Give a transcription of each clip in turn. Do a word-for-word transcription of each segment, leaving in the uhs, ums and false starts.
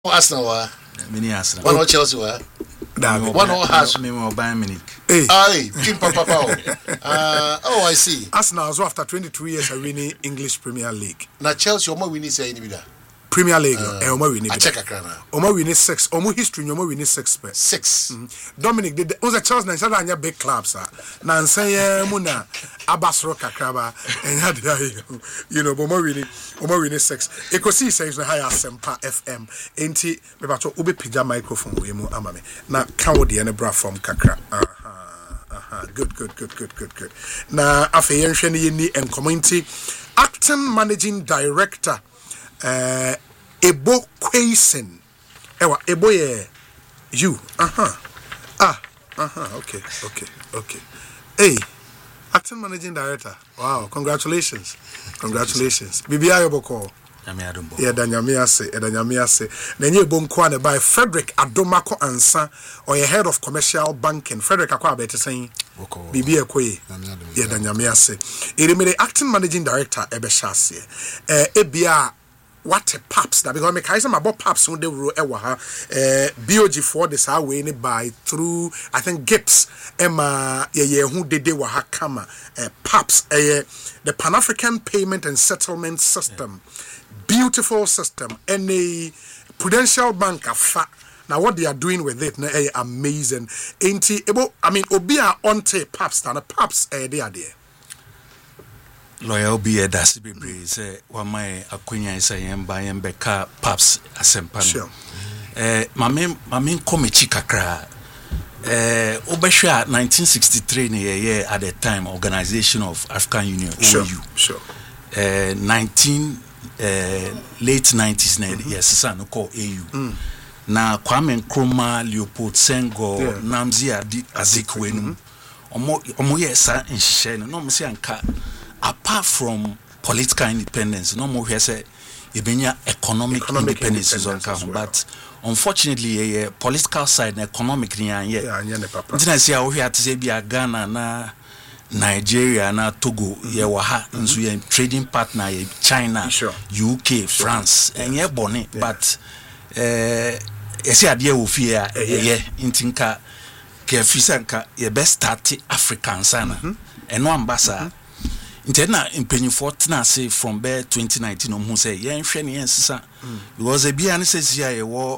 Arsenal, mini Arsenal. one or Chelsea, one or has me more Bayern Munich. Hey, aye, Kim Papa. Uh, oh, I see. Arsenal, so after twenty-two years, are winning English Premier League. Now Chelsea, Omo winning say any bida. Premier League, eh? Omo winning. I check a crana. Omo winning six. Omo history, Omo winning six. Six. Dominic did. Was a Chelsea na inside anya big clubs, sir. Na nsanye muna Abasro kakraba and had you know, Omo winning, Omo winning six. Ekosi says na higher Sempa F M. Enti me bato ube pija microphone we mu amame. Na kawo di ene bra from kakra. Aha. Good, good, good, good, good, good. Na afe yenhwe ni ni en community acting managing director uh Ebo Quason. Ewa Ebo ye you. Uh-huh. Ah, uh-huh. Okay, okay, okay. Hey, acting managing director. Wow, congratulations. Congratulations. Bibi ayoboko. Yeah, Danyamia say, Danyamia say. Nenye Bonkwane by Frederick Adomako Ansa, or a head of commercial banking. Frederick Akwa better saying, Bibi Ekwe. Yeah, Danyamia say. It acting managing director Ebeshase. Eh, Ebia. What a paps that because me kaisa about paps when they were ewa uh B O G for this how we by through I think Gibbs Emma ye ye who did they were kama uh, paps uh, the Pan African Payment and Settlement System, beautiful system, and a Prudential Bank afa. Now what they are doing with it, eh, amazing. Ain't it? I mean, Obia onte paps and paps eh they are there. Lawyer be a dasi bebre say wa mai akwenya isa yemba yembeka paps asempa. Sure. Eh mame mame komechi kakra. Eh obehwa nineteen sixty-three ne ye at the time Organization of African Union O A U. Sure. Sure. Eh nineteen eh late nineties ne yes sa no call A U. Mm. Na Kwame Nkrumah, Leopold Senghor, yeah. Namzi Adi Azikiwe no. Omo omo ye sa nhye no no mse anka. Apart from political independence, no more say economic, economic independence is on well. But unfortunately, a political side, economic, yeah, yeah, didn't I see how we had to say be a Ghana, na Nigeria, na Togo, yeah, waha, and so a trading partner, China, sure. U K, France, and yeah, bonnet, but uh, I see idea of fear, yeah, in Tinka, Kefisanka, your best start African sana, and no ambassador. Intena impenyu fortuna say from there twenty nineteen um who say yen hwe ne yen because e bia ne say ya war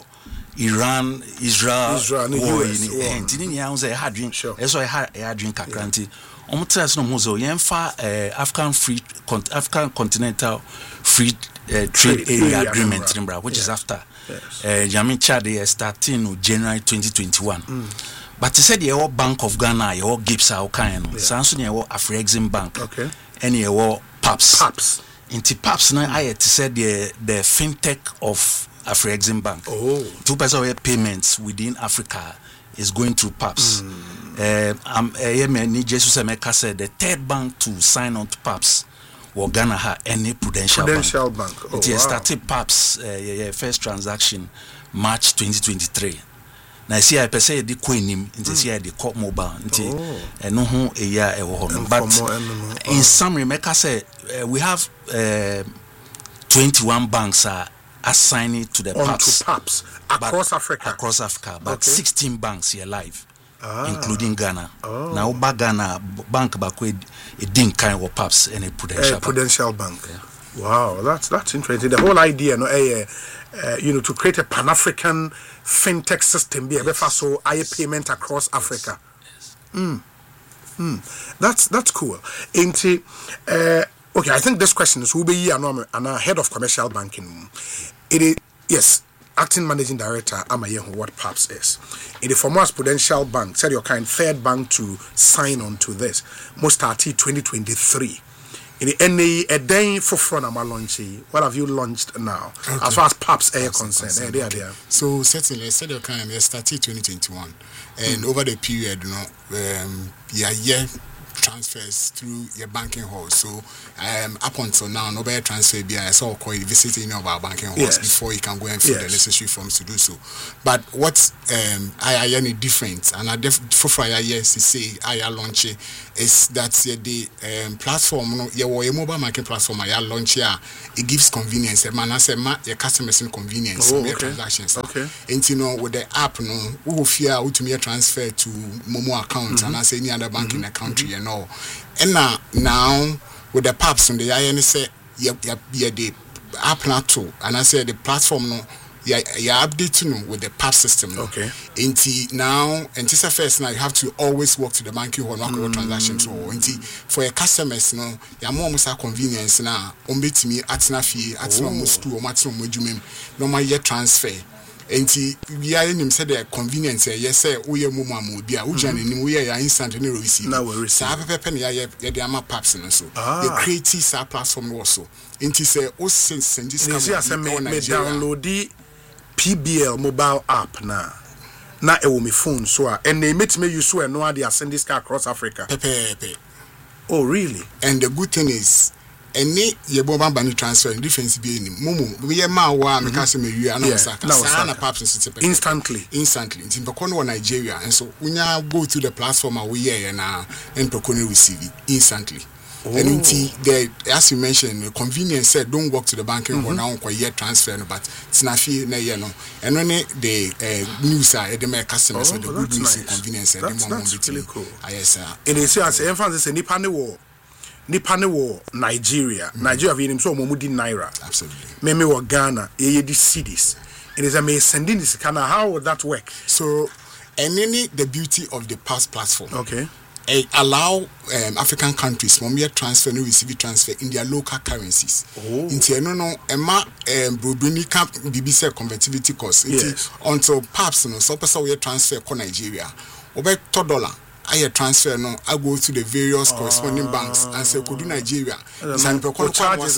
Iran Israel Israel war ni ntini ni ya say hadwen eso e hadwen kakranti um trust no who yen fa African free African continental free uh, trade area agreement right. Which yes. is after yes. uh Jamin Chad starting in January twenty twenty-one. Mm. But he said your Bank of Ghana, your Gibbs are kind. Samsung your Afrexim Bank. Okay. And your Paps. Paps. Into Paps now I had to say the the fintech of Afrexim Bank. Oh. Two percent of payments within Africa is going through Paps. Mm. Uh, um, uh, Jesus Emeka said the third bank to sign on to Paps was Ghana had any Prudential, Prudential Bank. Bank. Oh, it wow. started Paps uh, yeah, first transaction March twenty twenty-three. Na see I per se the queen him into see the court mobile into and no ho a year e wo but in summary make us say uh, we have uh, twenty-one banks are assigned to the Paps, to Paps across Africa across Africa but okay. sixteen banks here live ah. including Ghana. Oh. Now ba Ghana bank back with a didn't kind of Paps and a Prudential a Prudential Bank. Bank. Yeah. Wow, that's that's interesting. The whole idea no uh, uh, you know to create a Pan-African fintech system be yes. so I yes. payment across yes. Africa. Yes. Mm. Mm. That's that's cool. Ain't it, uh, okay, I think this question is who be here and a head of commercial banking. It is yes, acting managing director Amaye what Paps is. In the former Prudential Bank, said your kind third bank to sign on to this. Most started twenty twenty-three. In the N A a day for front of my launch. What have you launched now? Okay. As far as Paps are concerned, eh, okay. So certainly, said your kind of started twenty twenty-one, and mm. over the period, you know, um, yeah, yeah. transfers through your banking hall. So um, up until now, nobody transfer be I saw call visit any of our banking halls yes. before you can go and fill yes. the necessary forms to do so. But what um I I any different and I def for Friday yes to say I launch is that the um, platform, no, your mobile market platform, I launch here. It gives convenience. Man, I say, ma, your customers in convenience, oh, okay. transactions. Okay. And you know, with the app, no, we will fear to me transfer to Momo account, mm-hmm. and I say any other bank mm-hmm. in the country, mm-hmm. and all. And now, now with the paps on the I N S, yeah, yeah, yeah, the app now too, and I say the platform, no. Yeah, you're updating with the P A P system. No? Okay. Until now, until first now, you have to always walk to the banking hall, not mm. transactions. So, until for your customers, no, you're more almost a convenience now. Umbe to me, at na fee, at no more school, or maximum wage, no more year transfer. Until we are in him said the convenience, yes, sir, we are Muma Mubia, Ujan, we are instant and receive. Now we receive. Sabe Penny, yeah, the Ama P A Ps and so. The creative SAP platform also. Until say, oh, since and this come on, download the P B L mobile app na na e wo me phone so a and they make me use so and no they send this car across Africa. Pepe, pepe. Oh really? And the good thing is any ye bomba bani transfer difference be any mumu we ma wa me ka se me wi ana Osaka sana paps nso instantly instantly in Pekono Nigeria and so when you go to the platform we here na and Pekono receive instantly. Oh. And until the as you mentioned, the convenience said don't walk to the banking mm-hmm. or now for year transfer, but it's not fee na you know. And when the uh, news are the my customers, oh, the good news nice. And convenience, that's, and that's really cool. Ah, yes, sir. And they say as emphasis in Nippon war, Nippon war, Nigeria, mm-hmm. Nigeria, we so momudi naira. Absolutely. Me me wa Ghana, ye the cities. It is a me sending this kind of how would that work? So, and any the beauty of the P A S platform. Okay. Uh, allow um, African countries from here transfer no receive transfer in their local currencies. Oh. Into no no Emma um Brobini camp B B C convertibility cost. Yes. Until perhaps no so person we transfer to Nigeria. Over two dollar I transfer no I go to the various uh, corresponding banks and say could do Nigeria. San Pekon charges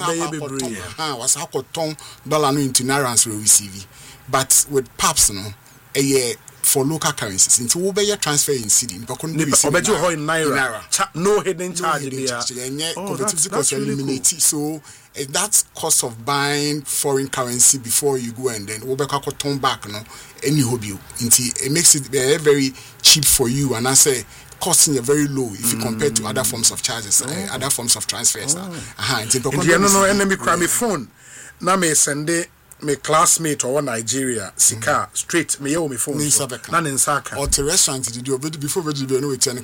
ah was how ton dollar no into naira we receive. But with P A Ps no a year for local currencies into we be transfer in cedi because no receive in naira Cha- no hidden charge no there oh, that's, that's really cool. So uh, that cost of buying foreign currency before you go and then we be turn back no any hobby into it makes it very very cheap for you and I say costing you very low if you mm. compare to other forms of charges oh. uh, other forms of transfers oh. aha into no no enemy cry me phone na me send it my classmate or Nigeria sika mm. straight me yo me phone so na nsaka or to restaurant did you before we do no we turn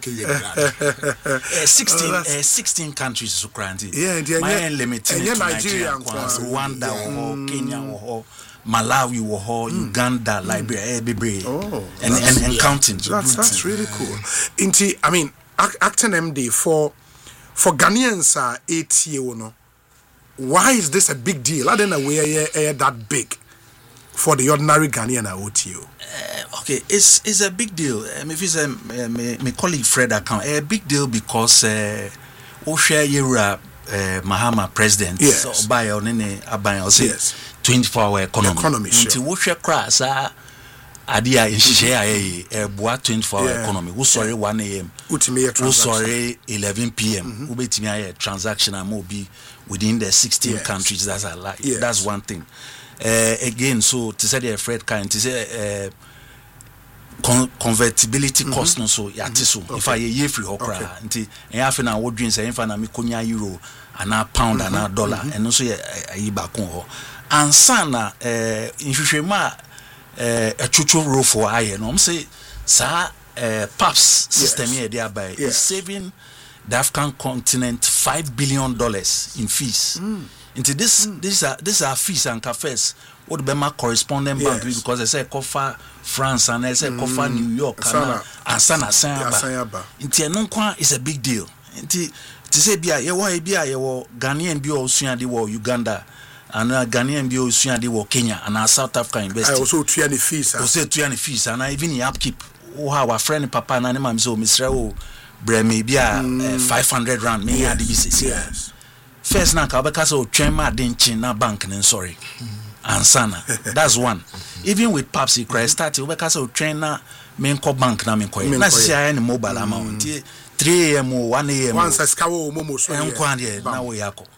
sixteen uh, sixteen countries so granted yeah my limited to Nigeria Rwanda or Kenya or Malawi or Uganda mm. Liberia every oh and and, and yeah. counting that's that's really cool inti I mean acting M D for for Ghanaians are eight year no. Why is this a big deal? I don't know where you're that big for the ordinary Ghanaian O T O. Uh, okay, it's it's a big deal. Um, if it's a uh, my, my colleague Fred account, a big deal because uh, Osha Yera uh, Mahama president yes. so by on any aban say yes. twenty-four hour economy. Economy Into sure. Osha crass ah adia in share a boa twenty-four hour economy. We sorry one A M. We sorry eleven P M. We betimi a transaction and more be within the sixteen yes. countries. That's a lot. Yes. That's one thing. Uh, again, so to say the Fred kind to say uh, con- convertibility mm-hmm. cost no so yatiso. Mm-hmm. Okay. If I ye free okra, nti en afi na wo dream say en fa na me konya euro and a pound mm-hmm. and a dollar mm-hmm. and also ayi ba kon ho. Ansa na eh nhwehwema eh atwotwo ro for aye no say sa uh, P A P S system yes. here thereby yes. is saving the African continent five billion dollars in fees. Mm. Into this, mm. these are these are fees and cafes. What be my correspondent yes. bank because they say cover France and they say mm. cover New York and and Sana Sayaba. Into non is a big deal. Into to say bia ye wa bia ye wo Ghanaian bi o suade wo Uganda and Ghanaian bi o suade wo Kenya and South Africa invest. I also two any fees. Also two any fees and even in upkeep. Oh, our friend Papa and Mam so Mister O bre maybe a five hundred rand me yes. D B C. Yes. First na ka beka so twem ma den chin na bank nen sorry. Ansana. That's one. Even with P A P S you cry start you beka so twem na me nko bank na me nko. Na see any mobile amount. three A M one A M. Once ska wo momo so. Enko ande na wo yakọ.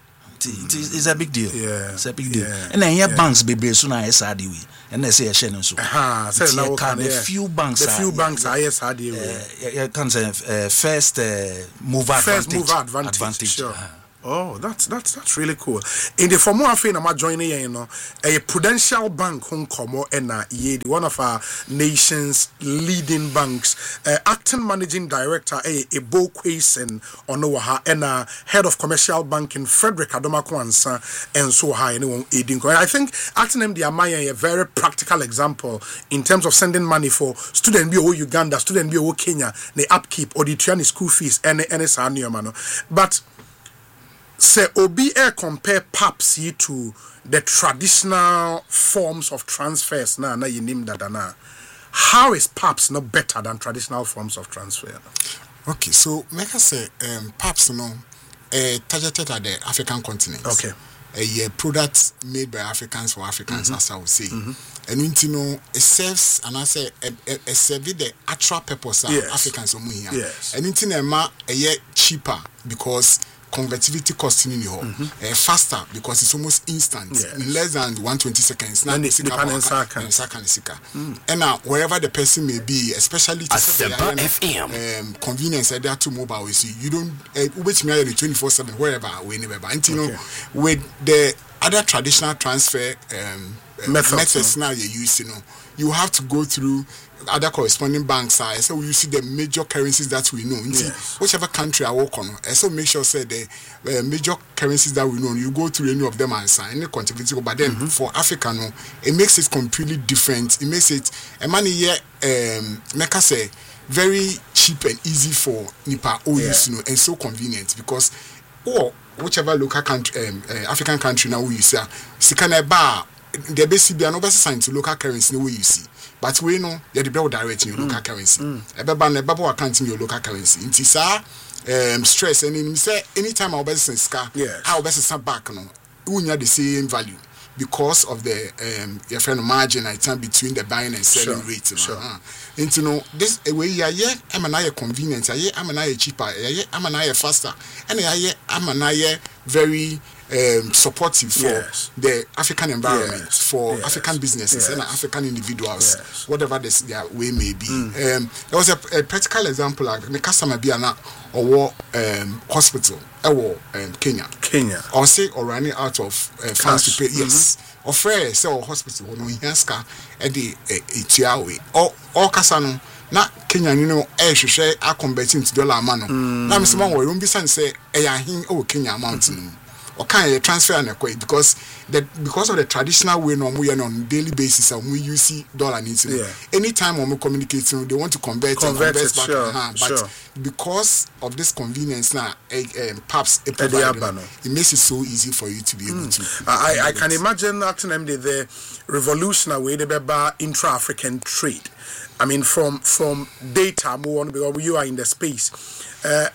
it is it's a big deal. Yeah. It's a big deal. Yeah. And then here Yeah. banks be so na S R D we. And they say a share so. Ah, say It's now here can can a few banks the few are- banks are yes had you. Uh, can say uh, first uh, mover First advantage. mover advantage. advantage. Sure. Uh-huh. Oh, that's that's that's really cool. In the former affair, I'm joining you know a Prudential Bank Hong Kong and one of our nation's leading banks, uh, acting managing director a a Bo Quason Onowaha and uh, head of commercial banking Frederick Adomakwansa and so high anyone aiding. I think acting M D Amaya a very practical example in terms of sending money for student B O Uganda, student B O Kenya, the upkeep or the training school fees and any any but say obi air compare paps you to the traditional forms of transfers na na yinim dadana. How is paps not better than traditional forms of transfer? Okay, so make us say um paps no uh, targeted at the African continent. Okay. A uh, product made by Africans for Africans, mm-hmm. as I would say. Mm-hmm. And you know, it serves and I say it serves the actual purpose of yes. Africans. Yes. And you know, a year cheaper because convertibility cost in your mm-hmm. uh, faster because it's almost instant yes. in less than one hundred twenty seconds. Now, and now wherever the person may be, especially to Asempa F M, um, convenience, uh, there are two mobile. You see, you don't which me twenty-four seven wherever whenever. And you know, okay. with the other traditional transfer um, methods, methods now you use, you know, you have to go through other corresponding banks are so you see the major currencies that we know. Yes. Whichever country I work on, so make sure say the uh, major currencies that we know, you go through any of them and sign any contribution. But then mm-hmm. for Africa, no, it makes it completely different. It makes it a money here, um, make us say very cheap and easy for Nipa O yeah. use, you know, and so convenient because or whichever local country, um, uh, African country now we use, Sikana bar, the basic be an oversigned to local currency no way you see. But we know you're the bill direct in your local mm. currency. A baby and bubble account in your local currency. It is um stress and in say anytime our business car, our business back no, we have the same value because of the um your friend margin I time between the buying and selling sure. rate. Sure. Uh, and you know this way yeah yeah I'm an convenient, yeah I'm an cheaper, yeah I'm an faster, and yeah I'm an very Um, supportive for yes. the African environment, yes. for yes. African businesses yes. and African individuals, yes. whatever this, their way may be. Mm. Um, there was a, a practical example like the customer be an or um, hospital or um, Kenya. Kenya. Or say or running out of uh, funds to pay. Mm-hmm. Yes. Or fair say or hospital or no hiaska at the Etiawe or or Kasano. Na Kenya, you know, eh, she share are converting to dollar man. Now, Mister Mango, don't be say, eh, I him oh Kenya mountain. Or can you transfer an equate because the because of the traditional way no we are on daily basis and we use dollar needs yeah. anytime when we communicate they want to convert convert, and convert it, back sure, uh, but sure. because of this convenience now uh, um, perhaps it, it makes it so easy for you to be able mm. to I, I can imagine that the, the revolutionary way they about intra-African trade. I mean from from data more because you are in the space uh,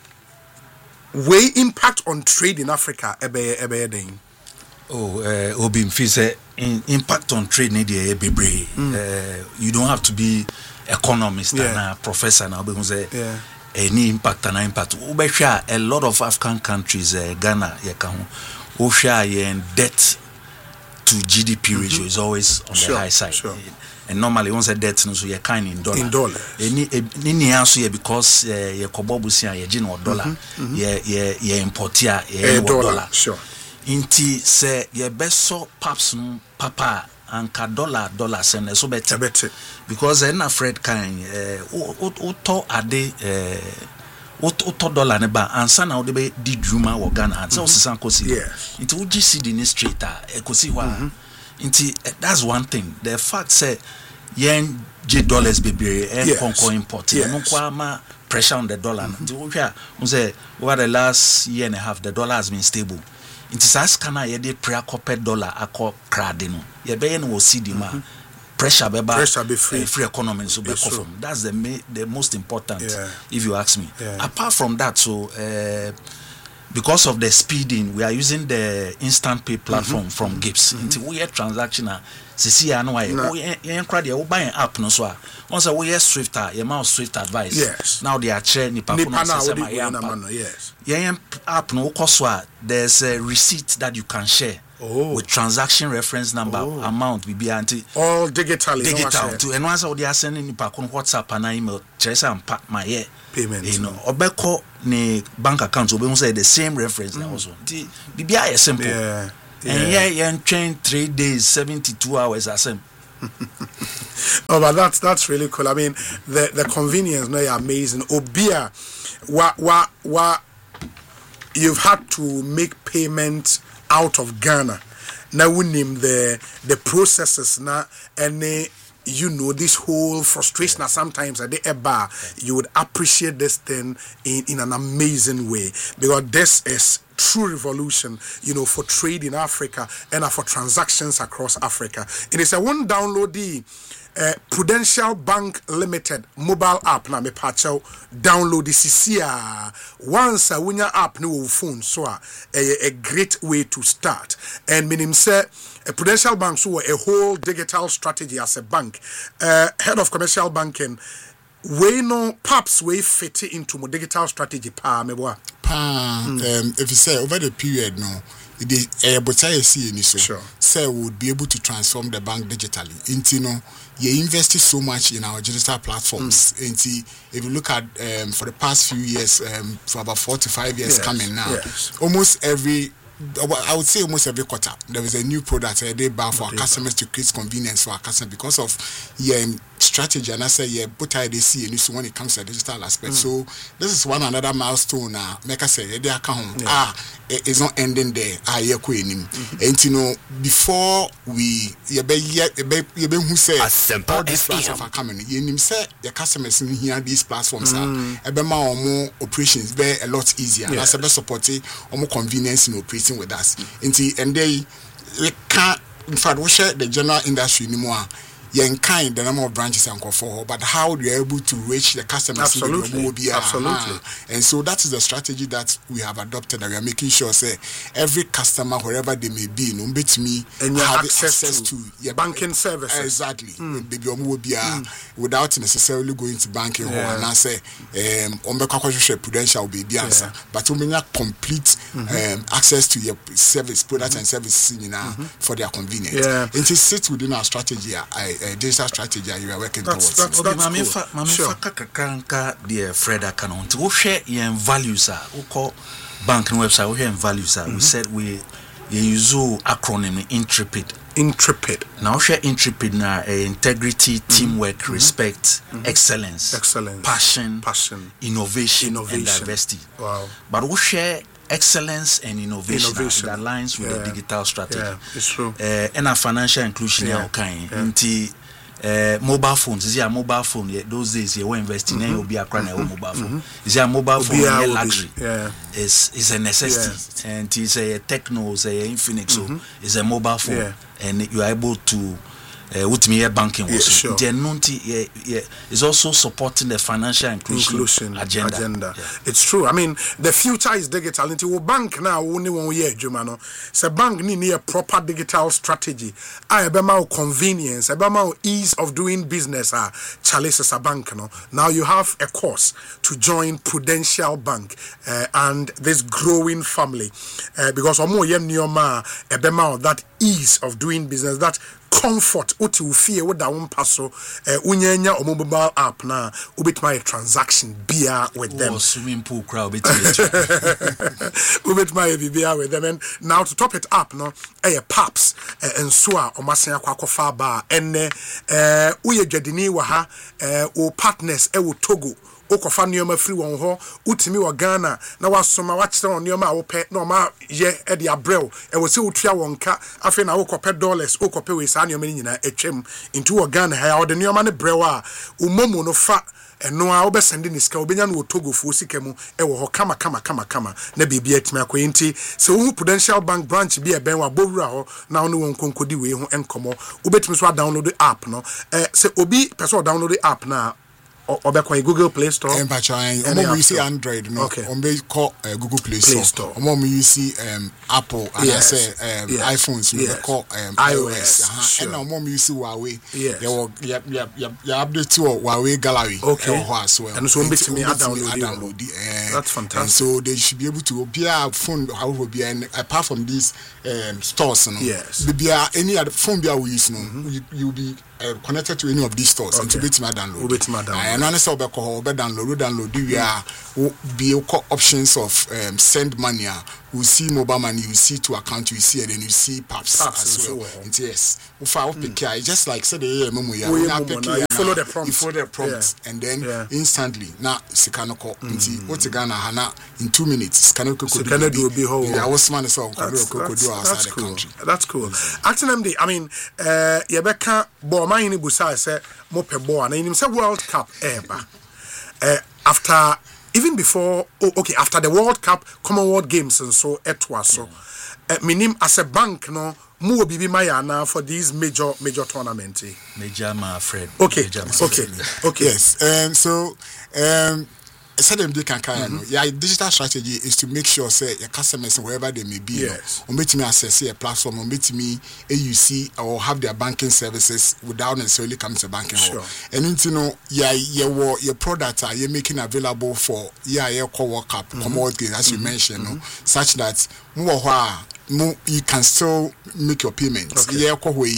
way impact on trade in Africa ebe ebe den oh uh, obi mfise in impact on trade need e bebre mm. uh, you don't have to be economist yeah. and a professor now because yeah. any impact and impact ubehwa a lot of African countries uh, Ghana ye kan ho ohwa ye debt to G D P mm-hmm. ratio is always on sure, the high side sure. and normally once a debt no so you kind in dollar in dollar any any answer here because ye kobobusia ye gin or dollar ye ye ye importia ye dollar sure inti say ye beso paps no papa anka dollar dollar send so better because en afraid kind eh o to ade eh o to dollar ne ba ansa na o de be di dwuma wo Ghana ansa o sesan kosi inti o gi see the straight ah e kosi wa inti that's one thing the fact say yen J dollars bebre and yes. conco import yes. no kwa ma pressure on the dollar inti o hwa o say over the last year and a half the dollar has been stable inti sa scanner ye dey pre acoped dollar akọ krade no ye be ye no C D ma pressure be ba pressure be free uh, free economy so be come from that's the ma- the most important yeah. if you ask me yeah. apart from that so uh, because of the speeding we are using the instant pay platform mm-hmm. from Gibbs mm-hmm. into we transaction sisi ya no why oh yen kra de wo buy an app no so a won say wo yes Swifter your mouse Swift advice yes now they are share nipa ko no say my yes yen app no ko so a there's a receipt that you can share oh. with transaction reference number oh. amount we be anti all digitally digital to and once they are sending nipa ko WhatsApp and email chase am my yeah payment you know obeko ne bank account obe say the same reference mm. also bibia is simple yeah yeah. And yeah, yeah, and train three days, seventy-two hours as same. Oh, but that's that's really cool. I mean, the the convenience, no, is amazing. Obia, what what what you've had to make payment out of Ghana. Now we name the the processes now, and uh, you know this whole frustration. Yeah. Sometimes at the bar, you would appreciate this thing in in an amazing way because this is true revolution, you know, for trade in Africa and for transactions across Africa. It is a one download the uh, Prudential Bank Limited mobile app na me pacho download the C C A once a winya app no phone so a, a great way to start. And meaning say a Prudential Bank so a whole digital strategy as a bank. Uh, head of commercial banking we no perhaps we fit into more digital strategy pa me boa pa mm. um if you say over the period no the able to see any so sure. say we would be able to transform the bank digitally into no you invested so much in our digital platforms mm. into if you look at um for the past few years um for about four to five years yes. coming now yes. almost every I would say almost every quarter there is a new product uh, they buy for okay. our customers to create convenience for our customers because of yeah strategy and I say yeah but I they see and so when it comes to the digital aspect. Mm. So this is one another milestone now. Uh, make us say they account yeah. ah it's not ending there. Ah yeah mm-hmm. And you know before we yeah be yeah be yeah be who say all these platforms are coming. You know say the customers in here these platforms mm. are ebe ma more operations be a lot easier. Yeah. And I be supporting more convenience in operating with us. Mm. And they we can't in fact we share the general industry anymore. Yen kind the number of branches and for but how we are able to reach the customers absolutely in absolutely uh-huh. And so that is the strategy that we have adopted and we are making sure say every customer wherever they may be no bet me and have access, access to, to yeah, banking services exactly mm. baby mm. without necessarily going to banking yeah. hall and I say um ombekwa prudential baby answer yeah. but we have complete mm-hmm. um, access to your service product mm-hmm. and services you know, mm-hmm. for their convenience yeah. it sits within our strategy. I a digital strategy you are working that's, towards. That's, that's okay, cool. Mami Sure. Kakranka dear Fred account. We share your values are we call banking website. We share values are. Mm-hmm. We said we use acronym Intrepid. Intrepid. Now share Intrepid now uh, integrity, mm-hmm. teamwork, mm-hmm. respect, mm-hmm. excellence, excellence, passion, passion, innovation, innovation, and diversity. Wow. But we share excellence and innovation, innovation. That aligns with yeah. the digital strategy. Yeah, it's true. Uh, and our financial inclusion yeah. kind. Yeah. Uh, mobile phones, is a mobile phone. Yeah, those days you were investing, mm-hmm. you'll be a crown mm-hmm. mobile phone. Is a mobile phone? Yeah, luxury. Yeah, it's it's a necessity, yeah. And it's a Techno, it's a Infinix, mm-hmm. so it's a mobile phone, yeah. And you are able to. Uh, with me banking yeah, also. Sure. Yeah, yeah, is also supporting the financial inclusion, inclusion agenda. agenda. Yeah. It's true. I mean, the future is digital. Into bank now only one year, Jumano. So bank need a proper digital strategy. I have convenience, I have ease of doing business. Ah, Chalice as a bank. No, now you have a course to join Prudential Bank uh, and this growing family uh, because omo yem nioma ebema that ease of doing business, that comfort uti ufie woda wompa so unyenya omo mobile app na ubit my transaction beer with them oh, swimming pool crowd ubit my beer with them. And now to top it up no eh paps and so a omasen akwakofa ba enne eh uye dwadini wa ha eh o partners e wo Togo okofa nioma free won ho utimi wa Ghana na wasoma wachire on nioma wo na ma ye e de abrel e wo se utua wonka afi na okope dollars okope we sa nioma nyina etwem into wa Ghana ha de nioma ne brew a umomu no fa eno a obesende ni sika obenya no Togo fo sika mu e wo ho kama kama kama kama na bibia atimi akoyenti se wo Prudential Bank branch bi e ben wa bowura ho na ono won konkodi we ho enkomo obetimi so download the app no eh se obi person download the app na obekwa Google Play Store. And patron, um, we see Android, no. Okay. Um, we call uh, Google Play Store. Play Store. Um, we see um Apple and Yes. I say um Yes. iPhones. We Yes. call um iOS. Uh-huh. Sure. And now, mom, you see Huawei. Yes. There were yeah yeah yeah yeah update to Huawei Gallery. Okay. Uh, as well. And so um, bit me um, download it. download it. Uh, That's fantastic. And so they should be able to be a phone. How will be and apart from these um stores, no. Yes. Be any other phone be we use no. You you'll be uh, connected to any of these stores. Okay. And to bit me download. Bit me download. And honestly, be call be download download. We are be options of um, send money. You see mobile money, you see to account, you see, and then you see paps Paps as well. and so on. And yes, if I pick care, it's just like say the yeah, memo yeah, Oh, when yeah, I memo, pick now care, you follow the now, prompts. you follow the prompts, Yeah. and then Yeah. instantly now sikano call. Nti what Ghana hana in two minutes sikano ko ko Sikano do be whole. Yeah, I was man so ko That's, ko that's, do outside that's the cool. country. That's cool. Acting M D, I mean, uh, Yebeka, bo man in Busa say mope bo and him say World Cup ever. Uh, after even before, oh, okay, after the World Cup, Commonwealth Games and so it was so. Uh, minim as a bank, no, mu obi bi maya na for these major major tournaments. Major ma Fred. Okay, Major ma okay, Fred. okay. Yes, and so um. I said them they can carry no. Yeah, digital strategy is to make sure say your customers wherever they may be, Yes. on bet me access a platform, on bet me A U C or have their banking services without necessarily coming to banking hall. Sure. And you know, yeah, your your product are you making available for yeah, your co-work up, commodity as you mentioned, no, such that more you can still make your payments. Okay. Yeah, kohwe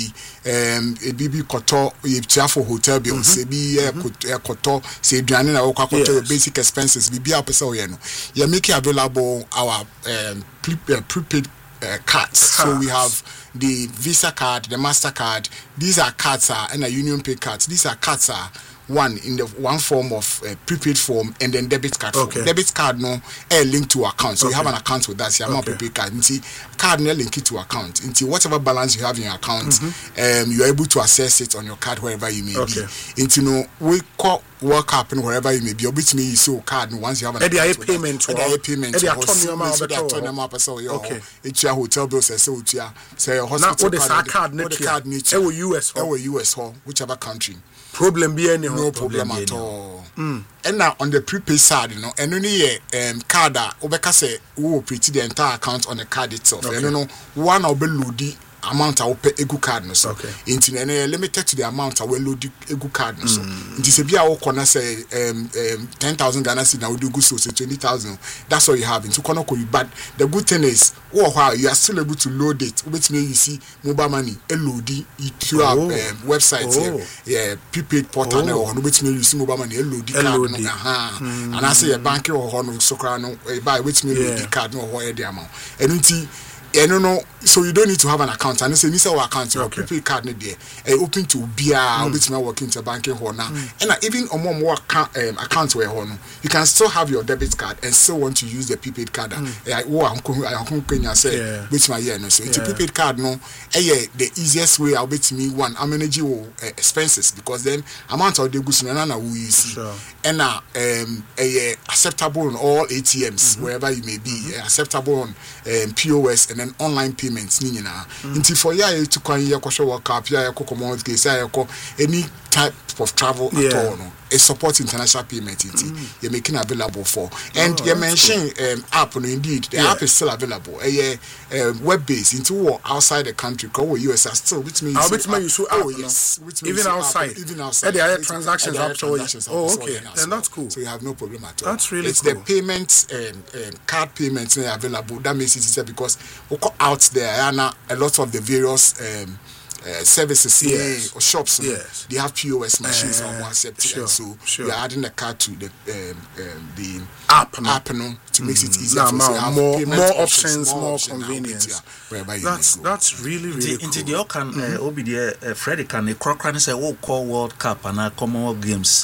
um a B B koto you for hotel bills, say be yeah koto say duane na okwa koto your basic expenses. Be be apesa we no. You make it available our um pre- uh, prepaid uh, cards. So we have the Visa card, the MasterCard. These are cards are and a Union Pay cards. These are cards are one in the one form of uh, prepaid form and then debit card form. Okay. Debit card no a link to account, so Okay. you have an account with us. You have Okay. a prepaid card. Nti card no link it to account. Nti whatever balance you have in your account, um, you are able to access it on your card wherever you may Okay. be. Nti no we call work happen wherever you may be. Obit me you see card no once you have an Eddie, account. I with payment us. to Eddie, all. I payment. Eddie, to I all. turn your mouth So they better. turn them up so your Okay. it's your hotel bills say what you say your Now, hospital what is our card what the net card here? needs. Ewo U S hall. Ewo U S hall, whichever country. Problem be any No problem, problem at any. all. And now on the prepaid side, you know, and only a um, card that Obeka say we will pretty the entire account on the card itself. Okay. And you know, one of the load amount I will pay egu card no so. Okay. Into and uh, limited to the amount I will load egu card no so. Into say be a corner say um um ten thousand Ghana cedi now do go so say twenty thousand. That's all you have into corner could but the good thing is oh wow you are still able to load it. Which means you see mobile money a load it through our Oh. um, website Oh. here. Yeah, prepaid portal Oh. or no which means you see mobile money a load it A card load no. it. Aha. And I say a bank or no so cry no buy which means Yeah. the card no or the amount. And until and no no so you don't need to have an account and say you say account your Okay. prepaid card no there uh, open to be a which means working to banking hall now and uh, even on more more account um, account where no you can still have your debit card and still want to use the prepaid card eh wo anko anko kwenya say Yeah. which my year no so it's Yeah. prepaid card no eh the easiest way I'll bet me one I manage your uh, expenses because then amount of the goods no na we see Sure. and uh, um eh acceptable on all A T Ms wherever you may be eh, acceptable on um, P O S and then online payments ni nyina nti for ya to kwan ye kwhwe work up ya ye commodity case ya ye any type of travel at Yeah. all no it supports international payment nti you're making available for and Oh, you that's mentioned um, app no indeed the Yeah. app is still available eh uh, web based into what outside the country cause we U S are still which means I'll bet you use oh app, yes no? which means Even you app, outside. even outside Eddie, I had It's- transactions Eddie, I had up to all- transactions up oh, to all okay. there now, Then so- that's cool. so you have no problem at all That's really it's cool. the payments and um, card payments that are available that makes it easier because we go out there and uh, a lot of the various um, uh, services Yes. yeah, or shops no, Yes. they have P O S machines Eh, on one accept sure, and so sure. we are adding the card to the um, um, the App, no? app no, to make it easier Now, for us to more- have more- payment more options, more options now, convenience. yeah, wherever you That's may go. that's really really Nti nti cool. deɛ ɔka eh, obi deɛ eh, Freddy kan ne korakora ne sɛ wokɔ World Cup anaa Commonwealth Games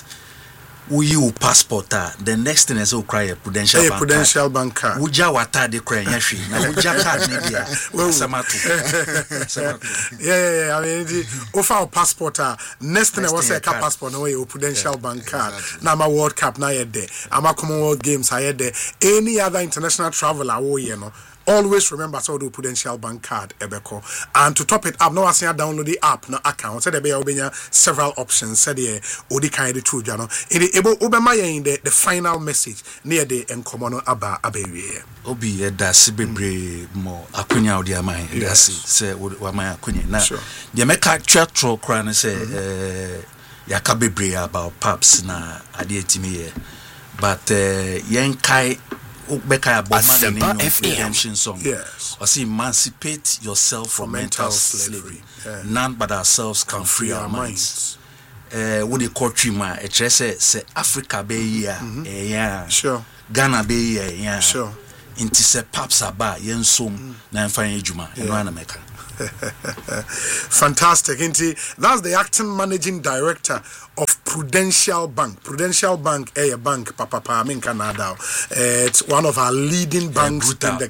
woyi wo passport a the next thing is sɛ wokora yɛ Prudential Hey, Bank Prudential card. Bank card. wogya w'atade kora ɛnyɛ hwee na wogya card ne deɛ Well, asɛm ato asɛm ato Yeah, yeah, yeah. I mean, the offer our passport. Uh, next thing I Next was thing, say, a car card. passport. No way, your Prudential Yeah, Bank card. exactly. Now my World Cup. Now you're there. I'm a Commonwealth Games. I had there. Any other international travel, I will you know. always remember so do Prudential Bank card ebeko. And to top it up, no asia download the app no account. Said there be several options. Said there odi kind the true jano. In the able obema in the the final message near the encomono aba abewe. Obi edasi bebre mo akunya odi amai edasi say wa mai akunya na the meka chatro kra na say eh yaka bebre about paps na ade etimi ye but eh yenkai Beka Boma redemption song. Yes. Or see, emancipate yourself from, from mental slavery. slavery. Yeah. None but ourselves can free our minds. Uh, what they call Trima, a say, say Africa be ya, yeah. Sure. Ghana be ya, yeah. Sure. Inti se paps aba yen sum na mfanye juma eno America. Fantastic. Inti, that's the acting managing director of Prudential Bank. Prudential Bank, a eh, bank, Papa Pa, in Canada. Uh, it's one of our leading banks yeah, in the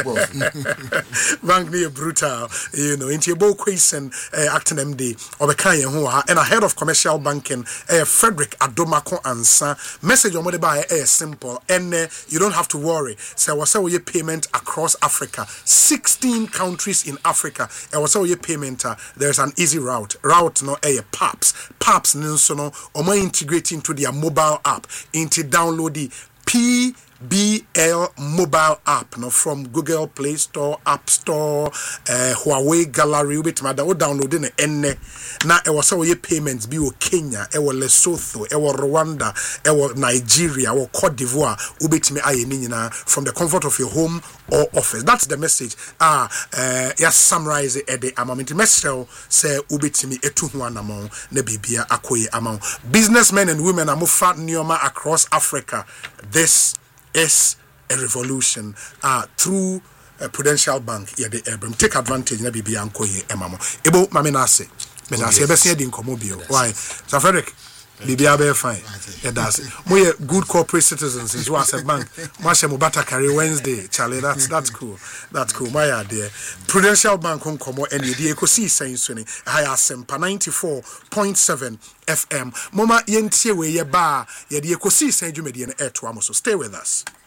wow, bank near brutal. You know, into Bo Quason, uh, acting M D, or the Kanye Hoa, and a head of commercial banking, uh, Frederick Adomako Ansa. Message on what by a simple, and uh, you don't have to worry. So, what's our payment across Africa? sixteen countries in Africa. And what's our payment? Uh, there's an easy route. Route no a Paps. Paps Nilson. Or more integrating into their mobile app, into download the P B L mobile app no from Google Play Store, App Store, uh, Huawei Gallery. Wait, madam, we downloading it. Enne na e was our payments be o Kenya, e was Lesotho, e was Rwanda, e was Nigeria, or Cote d'Ivoire. Ubit me aye nina from the comfort of your home or office. That's the message. Ah, uh, yes, summarize it. The amount message say ubit me etu huana mo ne bibia akoye amount. Businessmen and women are moving nioma across Africa. This is a revolution uh, through uh, Prudential Bank. Yeah, the Abram take advantage. Na bibi anko ye emamo. Ebo mame na se. Me na se. Ebe se di nkomo bio. Why? So Frederick, bibi abe fine. Yeah, that's it. Mo ye good corporate citizens. Is what I said bank. Mo she mo bata carry Wednesday. Charlie, that's that's cool. That's cool. My idea. Prudential Bank nkomo and ye di ekosi sen so ni. Higher Sempa ninety-four point seven F M. Mama yentie we ye ba ye di ekosi sen dwumedi na eto amo so stay with us.